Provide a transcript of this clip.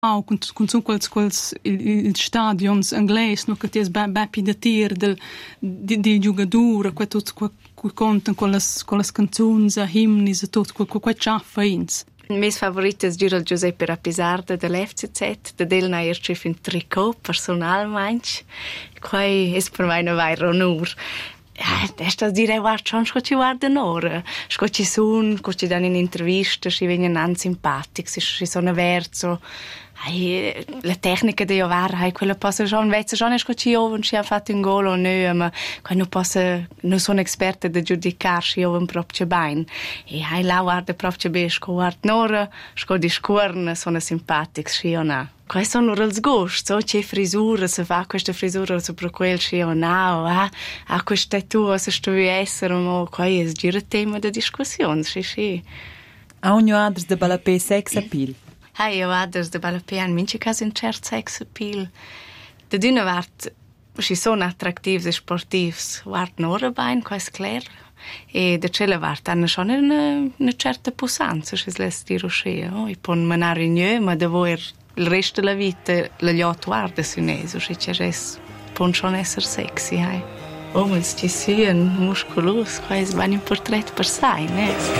con su quels il stadions inglesi, no, che ties beppi da tir di giocatore, que tuts que contan con las canzuns, himnis e tot, que ciaffa ins. Mes favorites giuro il Giuseppe Rapisarda dell'FCZ, da del na ercef in tricot personalmente, quai es per mai una vaira onur. Esta dire guarda schon scoci guarda nora scoci sun scoci dan in intervista si vengono an simpatici si sono verso la tecnica di ovare quella possa schon vezza schon scoci oven si ha fatto un gol o no ma quando possa non sono esperta da giudicarsi oven proprio bene e la guarda proprio bene sco guarda nora sco discorna sono simpatici si o no. Quali sono els gusti? C'è frisura, se fa questa frisura sopra quel sì o no, a questa tua se devi essere, ma qui è gira tema di discussione, sì. A ogni adres de balapé sex appeal? Io adres de balapé in mince caso un certo sex appeal. Da d'una part, ci sono attrattivi e sportivi, guarda ora bene, questo è chiaro. E da quella parte hanno schon una certa possanza, se si lascia dire così. E poi manare in io, ma devo il resto della vita la gliot guarda su neso, se c'è può schon essere sexy, Oh, ma ci sia un muscoloso, qua è ben un portrait per sé,